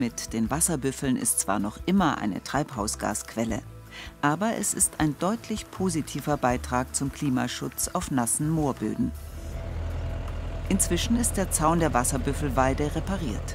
Mit den Wasserbüffeln ist zwar noch immer eine Treibhausgasquelle, aber es ist ein deutlich positiver Beitrag zum Klimaschutz auf nassen Moorböden. Inzwischen ist der Zaun der Wasserbüffelweide repariert.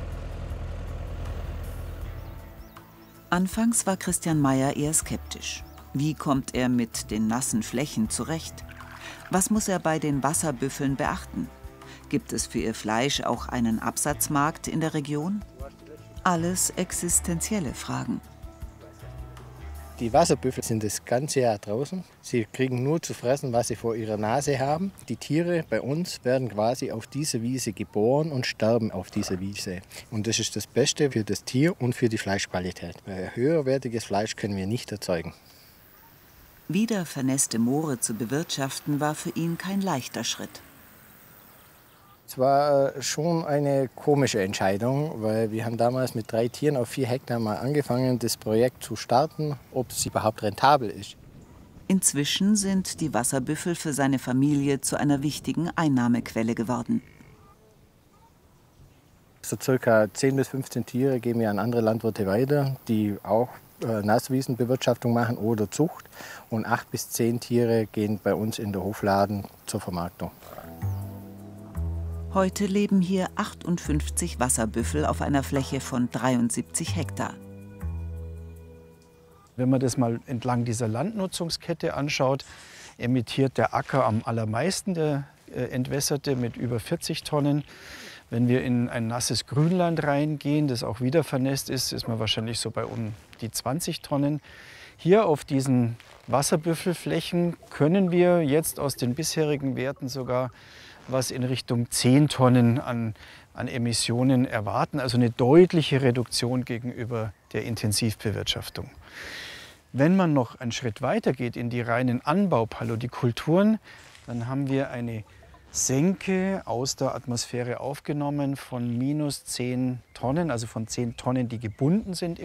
Anfangs war Christian Meyer eher skeptisch. Wie kommt er mit den nassen Flächen zurecht? Was muss er bei den Wasserbüffeln beachten? Gibt es für ihr Fleisch auch einen Absatzmarkt in der Region? Alles existenzielle Fragen. Die Wasserbüffel sind das ganze Jahr draußen. Sie kriegen nur zu fressen, was sie vor ihrer Nase haben. Die Tiere bei uns werden quasi auf dieser Wiese geboren und sterben auf dieser Wiese. Und das ist das Beste für das Tier und für die Fleischqualität. Höherwertiges Fleisch können wir nicht erzeugen. Wieder vernässte Moore zu bewirtschaften, war für ihn kein leichter Schritt. Es war schon eine komische Entscheidung, weil wir haben damals mit 3 Tieren auf 4 Hektar mal angefangen, das Projekt zu starten, ob es überhaupt rentabel ist. Inzwischen sind die Wasserbüffel für seine Familie zu einer wichtigen Einnahmequelle geworden. So circa 10 bis 15 Tiere geben wir an andere Landwirte weiter, die auch Nasswiesenbewirtschaftung machen oder Zucht. Und 8 bis 10 Tiere gehen bei uns in der Hofladen zur Vermarktung. Heute leben hier 58 Wasserbüffel auf einer Fläche von 73 Hektar. Wenn man das mal entlang dieser Landnutzungskette anschaut, emittiert der Acker am allermeisten, der entwässerte, mit über 40 Tonnen. Wenn wir in ein nasses Grünland reingehen, das auch wieder vernässt ist, ist man wahrscheinlich so bei um die 20 Tonnen. Hier auf diesen Wasserbüffelflächen können wir jetzt aus den bisherigen Werten sogar was in Richtung 10 Tonnen an Emissionen erwarten, also eine deutliche Reduktion gegenüber der Intensivbewirtschaftung. Wenn man noch einen Schritt weiter geht in die reinen Anbaupalodikulturen, dann haben wir eine Senke aus der Atmosphäre aufgenommen von minus 10 Tonnen, also von 10 Tonnen, die gebunden sind